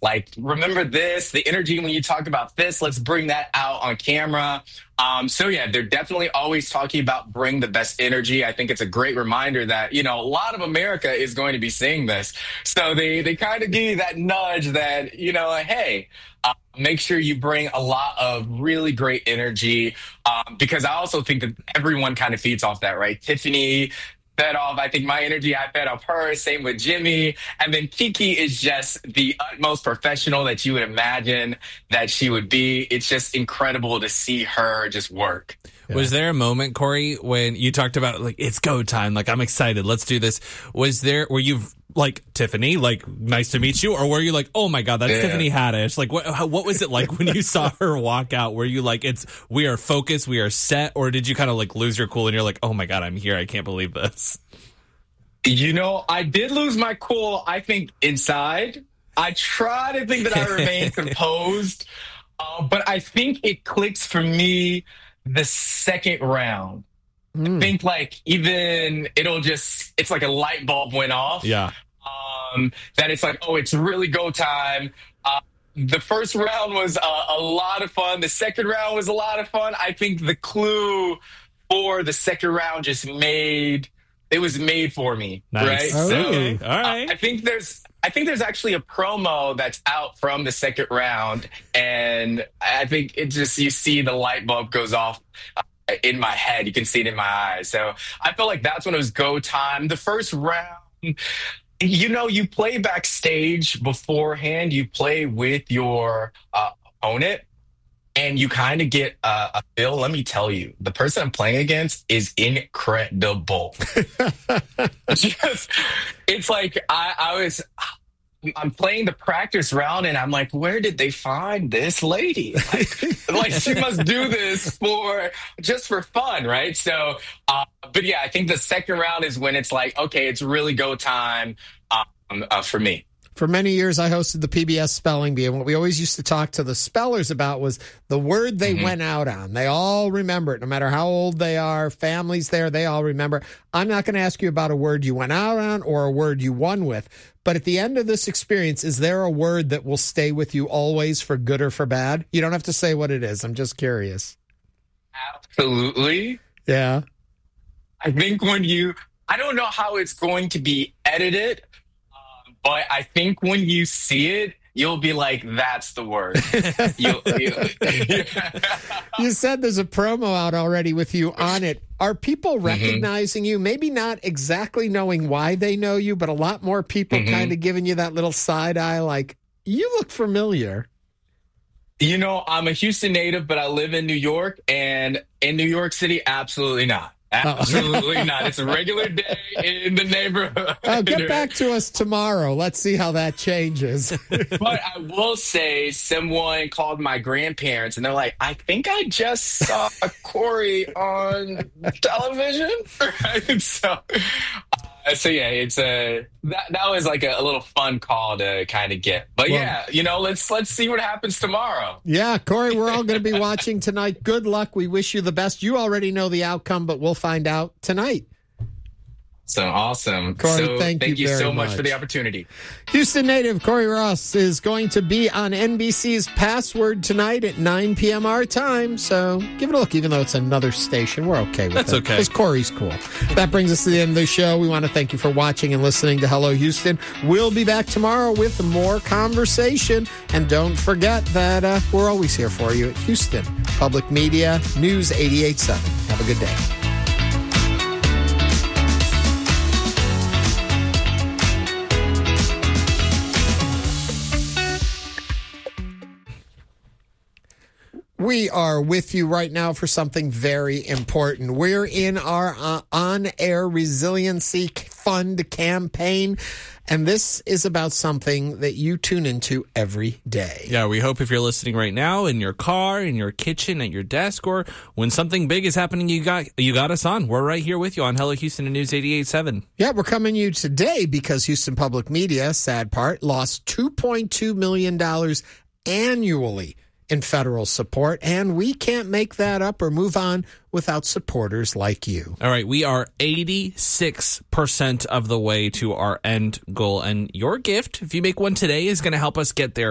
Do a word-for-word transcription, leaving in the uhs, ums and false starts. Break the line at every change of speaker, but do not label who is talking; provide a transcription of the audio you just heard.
Like, remember this, the energy when you talk about this, let's bring that out on camera. Um, so yeah, they're definitely always talking about bring the best energy. I think it's a great reminder that, you know, a lot of America is going to be seeing this. So they, they kind of give you that nudge that, you know, hey, uh, make sure you bring a lot of really great energy. Um, because I also think that everyone kind of feeds off that, right? Tiffany fed off, I think my energy, I fed off her, same with Jimmy. And then Kiki is just the utmost professional that you would imagine that she would be. It's just incredible to see her just work.
Yeah. Was there a moment, Corey, when you talked about, like, it's go time, like, I'm excited, let's do this. Was there, were you like, Tiffany, like, nice to meet you? Or were you like, oh my God, that's yeah. Tiffany Haddish? Like, what how, what was it like when you saw her walk out? Were you like, it's, we are focused, we are set? Or did you kind of like lose your cool and you're like, oh my God, I'm here, I can't believe this?
You know, I did lose my cool, I think, inside. I try to think that I remain composed, uh, but I think it clicks for me the second round. Mm. I think like even it'll just, it's like a light bulb went off.
Yeah.
Um, that it's like, oh, it's really go time. Uh, the first round was uh, a lot of fun. The second round was a lot of fun. I think the clue for the second round just made, it was made for me.
Nice.
Right.
Oh,
so
all right.
uh, I think there's, I think there's actually a promo that's out from the second round, and I think it just, you see the light bulb goes off uh, in my head. You can see it in my eyes. So I felt like that's when it was go time. The first round, you know, you play backstage beforehand, you play with your uh, opponent, and you kind of get uh, a feel. Let me tell you, the person I'm playing against is incredible. Just, it's like I, I was, I'm playing the practice round, and I'm like, where did they find this lady? Like, like she must do this for just for fun, right? So, uh, but yeah, I think the second round is when it's like, okay, it's really go time um, uh, for me.
For many years, I hosted the P B S Spelling Bee, and what we always used to talk to the spellers about was the word they mm-hmm. went out on. They all remember it, no matter how old they are, families there, they all remember. I'm not going to ask you about a word you went out on or a word you won with, but at the end of this experience, is there a word that will stay with you always for good or for bad? You don't have to say what it is. I'm just curious.
Absolutely.
Yeah.
I think when you, I don't know how it's going to be edited, but I think when you see it, you'll be like, that's the word. you'll, you'll,
You said there's a promo out already with you on it. Are people recognizing mm-hmm. you? Maybe not exactly knowing why they know you, but a lot more people mm-hmm. kind of giving you that little side eye like, you look familiar.
You know, I'm a Houston native, but I live in New York. And in New York City, absolutely not. Absolutely oh. not. It's a regular day in the neighborhood.
Oh, get back to us tomorrow. Let's see how that changes.
But I will say someone called my grandparents, and they're like, I think I just saw Corey on television. Right? So, uh, so yeah, it's a that that was like a, a little fun call to kind of get. But well, yeah, you know, let's let's see what happens tomorrow.
Yeah, Corey, we're all going to be watching tonight. Good luck. We wish you the best. You already know the outcome, but we'll find out tonight.
So awesome.
Corey,
so,
thank,
thank
you,
you
very
so much,
much
for the opportunity.
Houston native Corey Ross is going to be on N B C's Password tonight at nine p.m. our time. So give it a look, even though it's another station. We're okay with
That's
it.
okay.
Because Corey's cool. That brings us to the end of the show. We want to thank you for watching and listening to Hello Houston. We'll be back tomorrow with more conversation. And don't forget that uh, we're always here for you at Houston Public Media News eighty-eight point seven. Have a good day. We are with you right now for something very important. We're in our uh, on-air resiliency fund campaign, and this is about something that you tune into every day.
Yeah, we hope if you're listening right now in your car, in your kitchen, at your desk, or when something big is happening, you got you got us on. We're right here with you on Hello Houston and News eighty-eight point seven.
Yeah, we're coming to you today because Houston Public Media, sad part, lost two point two million dollars annually in federal support, and we can't make that up or move on without supporters like you.
All right, we are eighty-six percent of the way to our end goal, and your gift, if you make one today, is going to help us get there.